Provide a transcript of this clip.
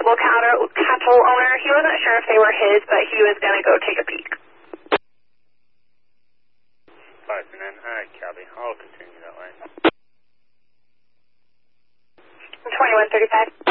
available cattle owner. He wasn't sure if they were his, but he was going to go take a peek. 529, copy. I'll continue that way. 2135.